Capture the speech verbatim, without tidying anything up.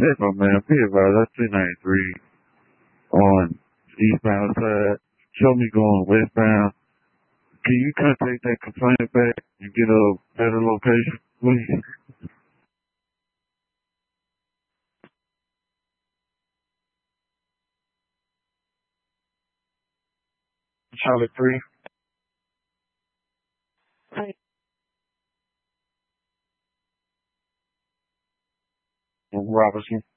Yes, my man. Be advised, that's two ninety-three on eastbound side. Show me going westbound. Can you contact that complaint back and get a better location, please? Charlie three. Robertson.